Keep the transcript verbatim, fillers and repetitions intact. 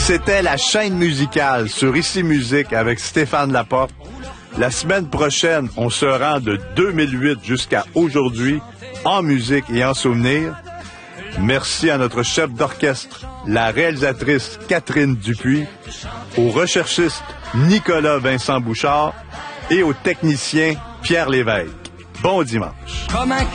C'était la chaîne musicale sur Ici Musique avec Stéphane Laporte. La semaine prochaine, on se rend de deux mille huit jusqu'à aujourd'hui en musique et en souvenirs. Merci à notre chef d'orchestre, la réalisatrice Catherine Dupuis, au recherchiste Nicolas Vincent Bouchard et au technicien Pierre Lévesque. Bon dimanche.